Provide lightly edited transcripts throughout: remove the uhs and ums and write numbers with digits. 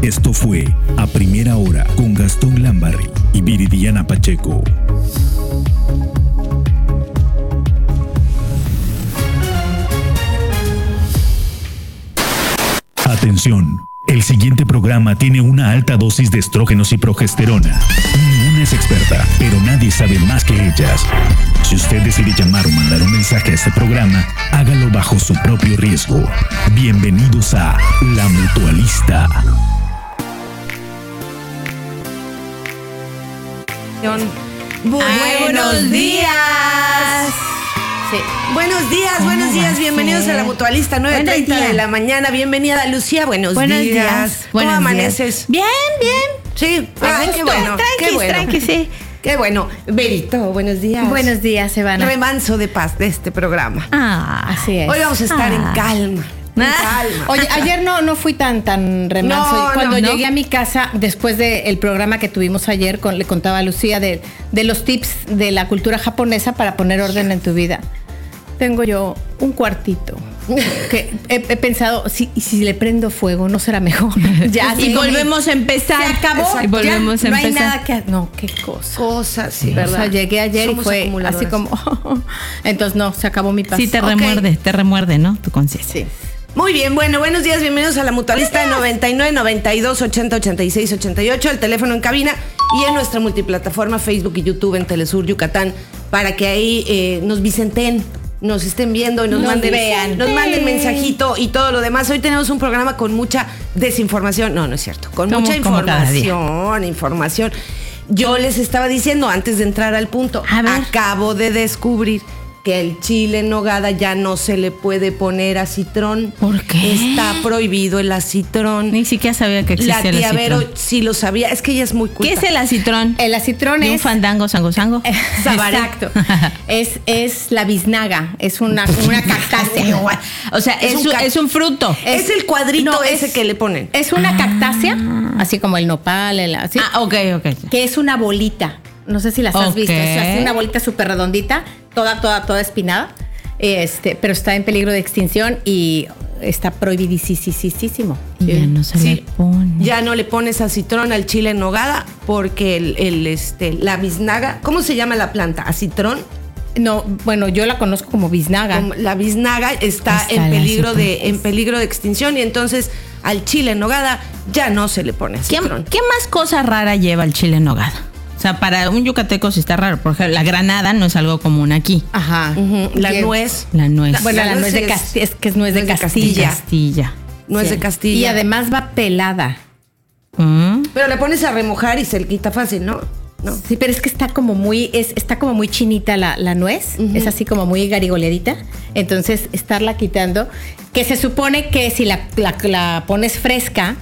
Esto fue A Primera Hora con Gastón Lambarri y Viridiana Pacheco. Atención, el siguiente programa tiene una alta dosis de estrógenos y progesterona. Ninguna es experta, pero nadie sabe más que ellas. Si usted decide llamar o mandar un mensaje a este programa, hágalo bajo su propio riesgo. Bienvenidos a La Mutualista. Buenos días. Sí. Buenos días, bienvenidos a La Mutualista, 9:30 de la mañana. Bienvenida, Lucía, buenos días. ¿Cómo amaneces? Bien. Sí, qué bueno. Tranqui, sí. Qué bueno. Berito, buenos días. Buenos días, Ivana. Remanso de paz de este programa. Así es. Hoy vamos a estar en calma. Oye, ayer no fui tan remanso. Cuando llegué a mi casa, después del programa que tuvimos ayer, le contaba a Lucía de los tips de la cultura japonesa para poner orden en tu vida. Tengo yo un cuartito que he pensado, si le prendo fuego, ¿no será mejor? Ya, y volvemos a empezar. Se acabó. Y volvemos a no empezar. hay nada que... No, qué cosa. Cosas, sí, ¿verdad? O sea, llegué ayer Somos y fue así como... Entonces, no, se acabó mi paz. Sí, te remuerde, ¿no? Tu conciencia. Sí. Muy bien, bueno, buenos días, bienvenidos a La Mutualista 99 92 80 86 88, el teléfono en cabina y en nuestra multiplataforma Facebook y YouTube en Telesur Yucatán, para que ahí nos visiten, nos estén viendo y nos manden mensajito y todo lo demás. Hoy tenemos un programa con mucha desinformación, no es cierto, con mucha información. Yo les estaba diciendo antes de entrar al punto, acabo de descubrir que el chile en nogada ya no se le puede poner acitrón. ¿Por qué? Está prohibido el acitrón. Ni siquiera sabía que existía el acitrón. La tía Vero sí lo sabía, es que ella es muy culta. ¿Qué es el acitrón? El acitrón ¿De es... un fandango, sango? Exacto. Es la biznaga, es una cactácea. O sea, es un fruto. Es el cuadrito ese que le ponen. Es una cactácea, así como el nopal, así. Ok. Que es una bolita. No sé si las has visto. Es así una bolita súper redondita, toda espinada. Pero está en peligro de extinción y está prohibidísimo. Ya no se le pone. Ya no le pones acitrón al chile en nogada porque la biznaga, ¿cómo se llama la planta? ¿Acitrón? No, bueno, yo la conozco como biznaga. La biznaga está en peligro de extinción y entonces al chile en nogada ya no se le pone acitrón. ¿Qué más cosa rara lleva el chile en nogada? O sea, para un yucateco sí está raro. Por ejemplo, la granada no es algo común aquí. Ajá. La nuez. La nuez. La nuez de Castilla. Es que es nuez de Castilla. Nuez de Castilla. Y además va pelada. Pero le pones a remojar y se le quita fácil, ¿no? No. Sí, pero es que está como muy chinita la nuez. Es así como muy garigoleadita. Entonces, estarla quitando, que se supone que si la pones fresca,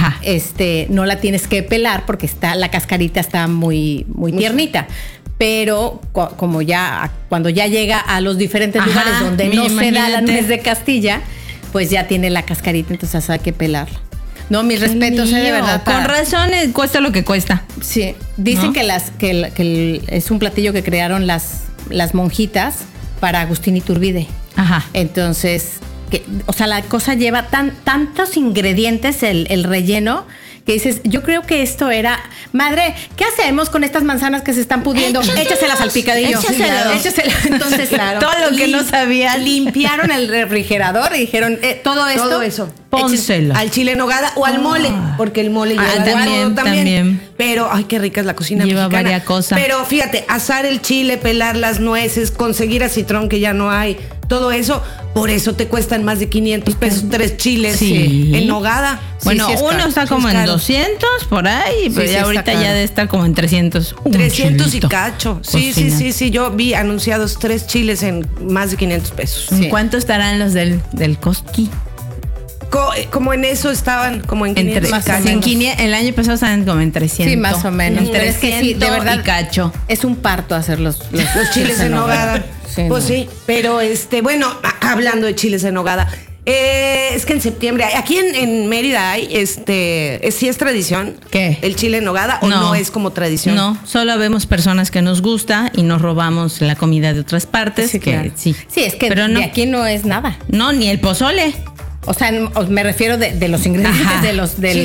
no la tienes que pelar porque la cascarita está muy tiernita. Pero como cuando ya llega a los diferentes lugares donde no se da la nuez de Castilla, pues ya tiene la cascarita, entonces hay que pelarla. No, mis respetos, de verdad. Con razón cuesta lo que cuesta. Sí, dicen que es un platillo que crearon las monjitas para Agustín Iturbide. Ajá. Entonces, la cosa lleva tantos ingredientes, el relleno, que dices, yo creo que esto era, madre, ¿qué hacemos con estas manzanas que se están pudriendo? Échaselas al picadillo. Échaselas. Entonces, todo lo que no sabía. Limpiaron el refrigerador y dijeron, todo eso. Pónselo. Al chile en nogada o al mole, porque el mole lleva también. Pero, ay, qué rica es la cocina mexicana. Lleva varias cosas. Pero fíjate, asar el chile, pelar las nueces, conseguir acitrón que ya no hay, todo eso, por eso te cuestan más de 500 pesos 3 chiles en nogada. Bueno, uno está como en 200 por ahí, pero ya ahorita ya debe estar como en 300. 300 y cacho. Sí. Yo vi anunciados 3 chiles en más de 500 pesos. Sí. ¿Cuánto estarán los del Costqui? Como en eso estaban, como en 500 el año pasado estaban como en 300. Sí, más o menos. En 300 es que sí, de verdad, y cacho. Es un parto hacer los chiles en nogada. Sí, pero bueno, hablando de chiles en nogada, es que en septiembre, aquí en Mérida hay, ¿sí es tradición? ¿Qué? ¿El chile en nogada o no es como tradición? No, solo vemos personas que nos gusta y nos robamos la comida de otras partes. Sí, claro. Sí, es que pero de aquí no es nada. No, ni el pozole. O sea, me refiero de los ingredientes. Ajá.